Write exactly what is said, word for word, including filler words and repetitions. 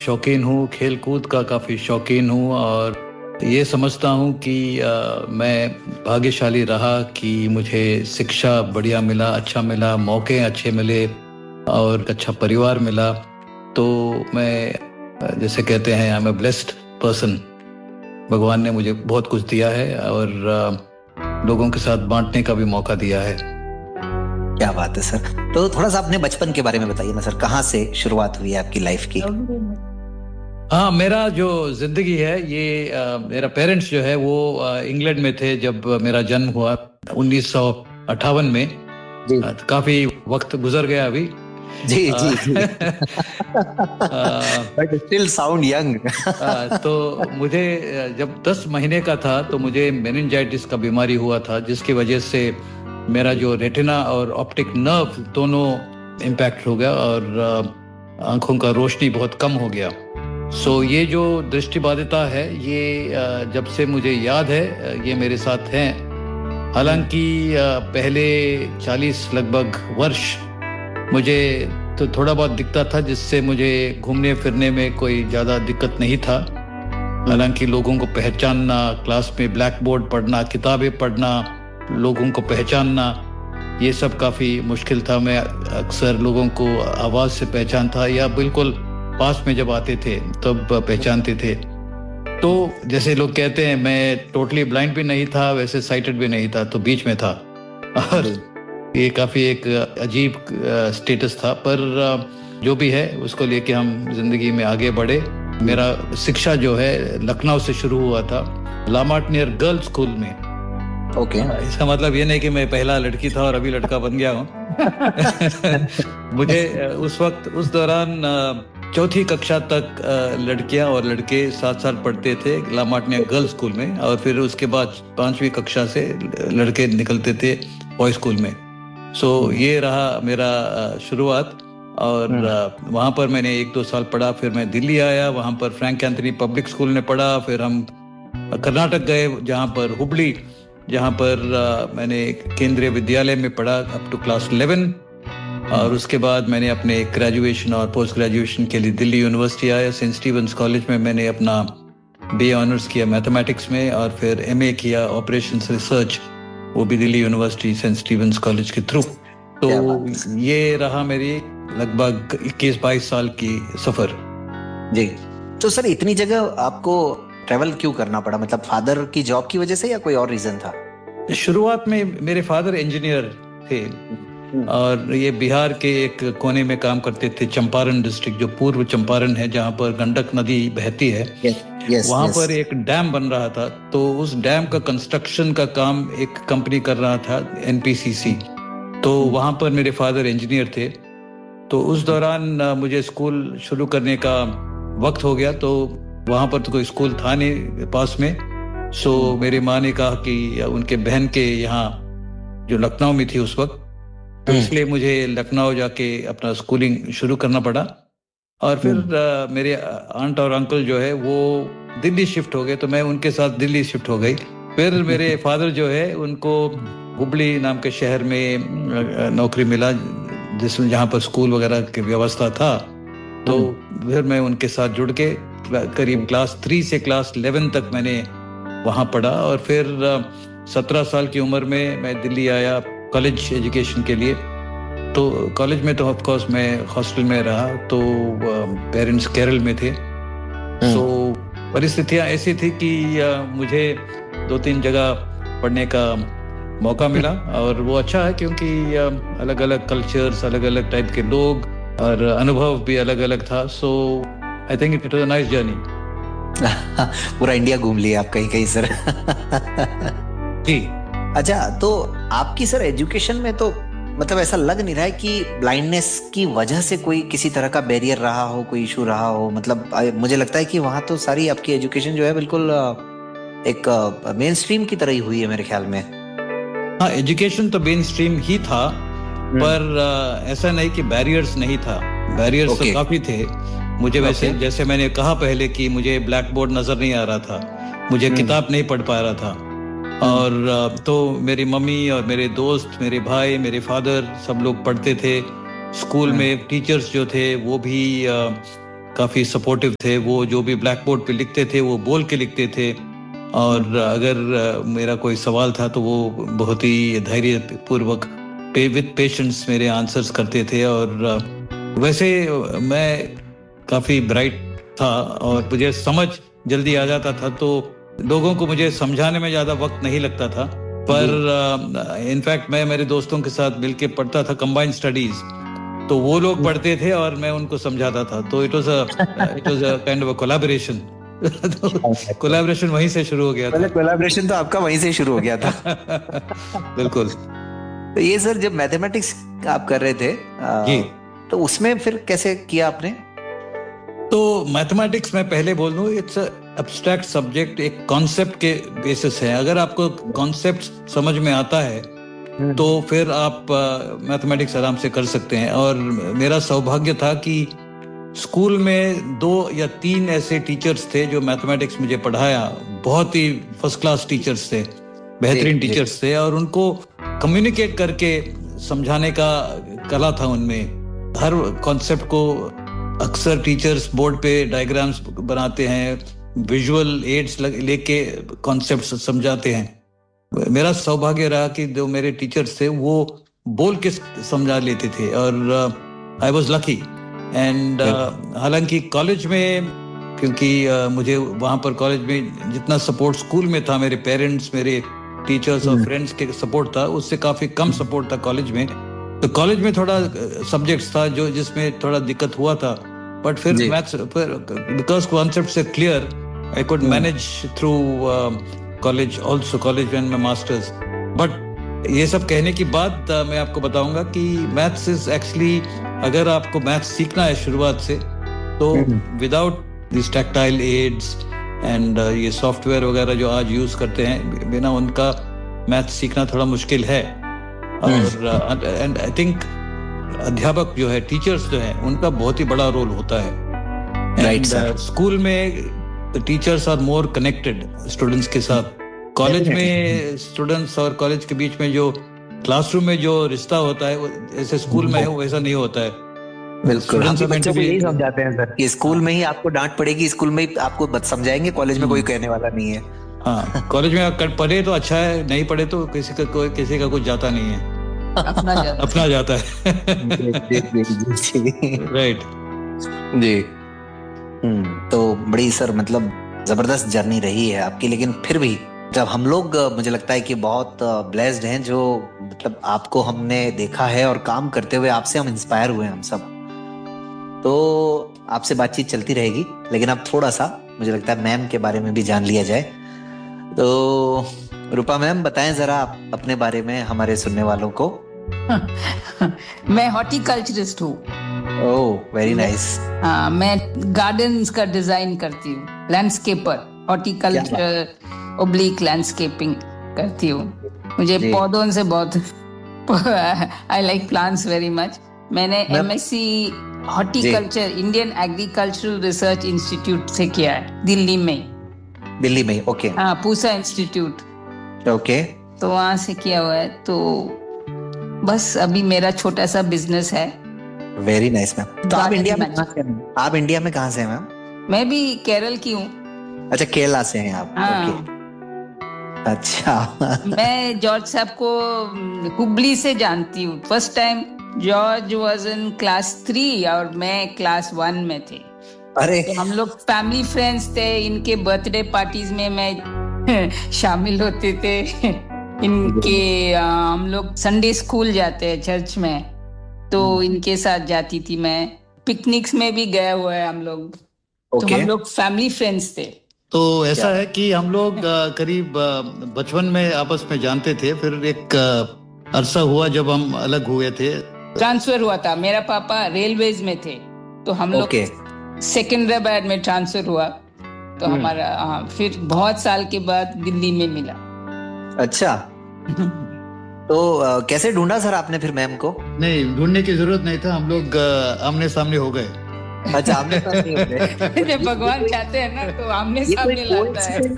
शौकीन हूँ, खेल कूद का काफ़ी शौकीन हूँ और ये समझता हूँ कि आ, मैं भाग्यशाली रहा कि मुझे शिक्षा बढ़िया मिला, अच्छा मिला, मौके अच्छे मिले और अच्छा परिवार मिला। तो मैं जैसे कहते हैं I M A blessed person. भगवान ने मुझे बहुत कुछ दिया है और आ, लोगों के साथ बांटने का भी मौका दिया है। क्या बात है सर। तो थोड़ा सा अपने बचपन के बारे में बताइए ना सर, कहाँ से शुरुआत हुई है आपकी लाइफ की? हाँ, मेरा जो जिंदगी है ये आ, मेरा पेरेंट्स जो है वो आ, इंग्लैंड में थे जब मेरा जन्म हुआ उन्नीस सौ अट्ठावन में। जी आ, तो काफी वक्त गुजर गया अभी। जी जी जी। आ, बट स्टिल साउंड यंग। आ, तो मुझे जब दस महीने का था तो मुझे मेनिंजाइटिस का बीमारी हुआ था, जिसकी वजह से मेरा जो रेटिना और ऑप्टिक नर्व दोनों इम्पैक्ट हो गया और आंखों का रोशनी बहुत कम हो गया। सो so, ये जो दृष्टिबाधिता है ये जब से मुझे याद है ये मेरे साथ हैं। हालांकि पहले चालीस लगभग वर्ष मुझे तो थोड़ा बहुत दिखता था, जिससे मुझे घूमने फिरने में कोई ज़्यादा दिक्कत नहीं था। हालांकि लोगों को पहचानना, क्लास में ब्लैक बोर्ड पढ़ना, किताबें पढ़ना, लोगों को पहचानना, ये सब काफ़ी मुश्किल था। मैं अक्सर लोगों को आवाज़ से पहचानता या बिल्कुल पास में जब आते थे तब पहचानते थे। तो जैसे लोग कहते हैं मैं टोटली ब्लाइंड भी नहीं था, वैसे साइटेड भी नहीं था, तो बीच में था। और ये काफ़ी एक अजीब स्टेटस था, पर जो भी है उसको लेके हम जिंदगी में आगे बढ़े। मेरा शिक्षा जो है लखनऊ से शुरू हुआ था, लामार्टनियर गर्ल्स स्कूल में। Okay okay. इसका मतलब ये नहीं कि मैं पहला लड़की था और अभी लड़का बन गया हूँ। मुझे उस वक्त उस दौरान चौथी कक्षा तक लड़कियां और लड़के साथ साथ पढ़ते थे लामार्टनियर गर्ल्स स्कूल में, और फिर उसके बाद पांचवी कक्षा से लड़के निकलते थे बॉय स्कूल में। सो ये रहा मेरा शुरुआत। और वहाँ पर मैंने एक दो साल पढ़ा, फिर मैं दिल्ली आया, वहाँ पर फ्रैंक एंथनी पब्लिक स्कूल में पढ़ा। फिर हम कर्नाटक गए, जहाँ पर हुबली, जहाँ पर मैंने केंद्रीय विद्यालय में पढ़ा अप टू क्लास इलेवन। और उसके बाद मैंने अपने ग्रेजुएशन और पोस्ट ग्रेजुएशन के लिए दिल्ली यूनिवर्सिटी आया। सेंट स्टीवंस कॉलेज में मैंने अपना बी ए ऑनर्स किया मैथमेटिक्स में, और फिर एम ए किया ऑपरेशंस रिसर्च, वो भी Delhi university Saint Stephen's college के थ्रू। तो ये रहा मेरी लगभग इक्कीस बाईस साल की सफर। जी। तो सर इतनी जगह आपको ट्रैवल क्यों करना पड़ा? मतलब फादर की जॉब की वजह से या कोई और रीजन था? शुरुआत में मेरे फादर इंजीनियर थे और ये बिहार के एक कोने में काम करते थे, चंपारण डिस्ट्रिक्ट, जो पूर्व चंपारण है, जहाँ पर गंडक नदी बहती है। yes, yes, वहाँ yes. पर एक डैम बन रहा था, तो उस डैम का कंस्ट्रक्शन का काम एक कंपनी कर रहा था, एन पी सी सी। तो वहाँ पर मेरे फादर इंजीनियर थे। तो उस दौरान मुझे स्कूल शुरू करने का वक्त हो गया, तो वहाँ पर तो कोई स्कूल था नहीं पास में। सो मेरी माँ ने कहा कि उनके बहन के यहाँ, जो लखनऊ में थी उस वक्त, तो इसलिए मुझे लखनऊ जाके अपना स्कूलिंग शुरू करना पड़ा। और फिर आ, मेरे आंट और अंकल जो है वो दिल्ली शिफ्ट हो गए, तो मैं उनके साथ दिल्ली शिफ्ट हो गई। फिर मेरे फादर जो है उनको हुबली नाम के शहर में नौकरी मिला, जिसमें जहाँ पर स्कूल वगैरह की व्यवस्था था। तो फिर मैं उनके साथ जुड़ के करीब क्लास थ्री से क्लास इलेवन तक मैंने वहाँ पढ़ा। और फिर सत्रह साल की उम्र में मैं दिल्ली आया कॉलेज एजुकेशन के लिए। तो कॉलेज में तो ऑफ कोर्स मैं हॉस्टल में रहा, तो पेरेंट्स केरल में थे। तो परिस्थितियाँ ऐसी थी कि मुझे दो तीन जगह पढ़ने का मौका मिला, और वो अच्छा है क्योंकि अलग अलग कल्चर्स, अलग अलग टाइप के लोग और अनुभव भी अलग अलग था। सो I think it was a nice journey. पूरा इंडिया घूम लिया आप कहीं कहीं सर। जी। अच्छा, तो आपकी सर एजुकेशन में तो मतलब ऐसा लग नहीं रहा है कि ब्लाइंडनेस की वजह से कोई किसी तरह का बैरियर रहा हो, कोई इशू रहा हो। मतलब मुझे लगता है कि वहां तो सारी आपकी एजुकेशन जो है बिल्कुल एक मेन स्ट्रीम की तरह ही हुई है मेरे ख्याल में। हाँ, एजुकेशन तो मेन स्ट्रीम ही था, पर ऐसा नहीं कि बैरियर्स नहीं था। Barriers okay. तो काफी थे मुझे। okay. वैसे जैसे मैंने कहा पहले कि मुझे ब्लैक बोर्ड नजर नहीं आ रहा था, मुझे किताब नहीं पढ़ पा रहा था। और तो मेरी मम्मी और मेरे दोस्त, मेरे भाई, मेरे फादर, सब लोग पढ़ते थे। स्कूल में टीचर्स जो थे वो भी काफ़ी सपोर्टिव थे। वो जो भी ब्लैक बोर्ड पे लिखते थे वो बोल के लिखते थे, और अगर मेरा कोई सवाल था तो वो बहुत ही धैर्यपूर्वक पे विद पेशेंस मेरे आंसर्स करते थे। और वैसे मैं काफ़ी ब्राइट था और मुझे समझ जल्दी आ जाता था, तो लोगों को मुझे समझाने में ज़्यादा वक्त नहीं लगता था। पर इनफैक्ट मैं मेरे दोस्तों के साथ मिलके पढ़ता था कंबाइंड स्टडीज, तो वो लोग पढ़ते थे और मैं उनको समझाता था, तो it was a it was a kind of a collaboration. Collaboration वहीं से शुरू हो गया था। कोलैबोरेशन तो आपका वहीं से शुरू हो गया था। बिल्कुल। तो ये सर जब मैथमेटिक्स आप कर रहे थे आ, तो उसमें फिर कैसे किया आपने? तो मैथमेटिक्स में पहले बोल दूं, इट्स एब्स्ट्रैक्ट सब्जेक्ट, एक कॉन्सेप्ट के बेसिस है। अगर आपको कॉन्सेप्ट समझ में आता है तो फिर आप मैथमेटिक्स आराम से कर सकते हैं। और मेरा सौभाग्य था कि स्कूल में दो या तीन ऐसे टीचर्स थे जो मैथमेटिक्स मुझे पढ़ाया, बहुत ही फर्स्ट क्लास टीचर्स थे, बेहतरीन टीचर्स थे, और उनको कम्युनिकेट करके समझाने का कला था उनमें। हर कॉन्सेप्ट को अक्सर टीचर्स बोर्ड पे डायग्राम्स बनाते हैं, विजुअल एड्स लेके कॉन्सेप्ट्स समझाते हैं। मेरा सौभाग्य रहा कि जो मेरे टीचर्स थे वो बोल के समझा लेते थे, और आई वाज लकी। एंड हालांकि कॉलेज में, क्योंकि uh, मुझे वहाँ पर कॉलेज में जितना सपोर्ट स्कूल में था, मेरे पेरेंट्स, मेरे टीचर्स और फ्रेंड्स के सपोर्ट था, उससे काफ़ी कम सपोर्ट था कॉलेज में। तो कॉलेज में थोड़ा सब्जेक्ट्स था जो जिसमें थोड़ा दिक्कत हुआ था, बट फिर maths, because concepts are clear, I could manage through college also, college and my masters. But ये सब कहने की बाद uh, मैं आपको बताऊंगा कि मैथ्स इज एक्चुअली, अगर आपको मैथ्स सीखना है शुरुआत से, तो without this tactile ads and ये सॉफ्टवेयर वगैरह जो आज यूज करते हैं, बिना उनका मैथ्स सीखना थोड़ा मुश्किल है। और एंड आई थिंक अध्यापक जो है, टीचर्स जो है, उनका बहुत ही बड़ा रोल होता है। Right sir. स्कूल में teachers are more connected students के साथ। कॉलेज में स्टूडेंट्स और कॉलेज के बीच में जो क्लासरूम में जो रिश्ता होता है, वो ऐसे स्कूल में है वैसा नहीं होता है। बिल्कुल, हम तो बच्चों को यही समझाते हैं सर कि स्कूल में ही आपको डांट पड़ेगी, स्कूल में ही आपको बत समझाएंगे, कॉलेज में कोई कहने वाला नहीं है। हाँ, कॉलेज में आप पढ़े तो अच्छा है, नहीं पढ़े तो किसी का कोई किसी का कुछ जाता नहीं है, अपना जाता अपना जाता है। राइट जी। तो बड़ी सर मतलब जबरदस्त जर्नी रही है आपकी, लेकिन फिर भी जब हम लोग, मुझे लगता है कि बहुत ब्लेस्ड हैं, जो मतलब आपको हमने देखा है और काम करते हुए आपसे हम इंस्पायर हुए हैं हम सब। तो आपसे बातचीत चलती रहेगी, लेकिन अब थोड़ा सा मुझे लगता है मैम के बारे में भी जान लिया जाए। तो रूपा मैम, बताएं जरा आप अपने बारे में हमारे सुनने वालों को। मैं हॉर्टिकल्चरिस्ट हूँ। ओह, वेरी नाइस। हाँ, मैं गार्डन्स का डिजाइन करती हूँ, लैंडस्केपर, हॉर्टिकल्चर ओब्लिक लैंडस्केपिंग करती हूँ। मुझे पौधों से बहुत I like plants very much. मैंने MSc horticulture Indian agricultural research institute से किया है, दिल्ली में। दिल्ली में, ओके। हाँ, पूसा इंस्टीट्यूट, ओके। तो वहां से किया हुआ है। तो बस अभी मेरा छोटा सा बिजनेस है। Very nice ma'am. तो आप इंडिया में कहाँ से हैं? आप इंडिया में कहाँ से हैं मैम? मैं भी केरल की हूँ। अच्छा, केरला से हैं आप? हाँ। ओके। अच्छा। मैं जॉर्ज साहब को हुबली से जानती हूँ। First time George was in class three और मैं क्लास वन में थे। अरे, तो हम लोग फैमिली फ्रेंड्स थे। इनके बर्थडे पार्टीज में मैं शामिल होते थे। इनके हम लोग संडे स्कूल जाते हैं चर्च में, तो इनके साथ जाती थी मैं। पिकनिक्स में भी गए हुए हैं हम लोग। तो हम लोग फैमिली फ्रेंड्स थे। तो ऐसा है कि हम लोग करीब बचपन में आपस में जानते थे, फिर एक अरसा हुआ जब हम अलग हुए थे, ट्रांसफर हुआ था। मेरा पापा रेलवेज में थे, तो हम लोग सिकंदराबाद में ट्रांसफर हुआ। तो हमारा हाँ, फिर बहुत साल के बाद दिल्ली में मिला। अच्छा। तो आ, कैसे ढूंढा सर आपने फिर मैम को? नहीं, ढूंढने की जरूरत नहीं था, हम लोग आमने सामने हो गए। अच्छा, आमने सामने हो गए। जब भगवान चाहते हैं ना तो आमने सामने लाता है।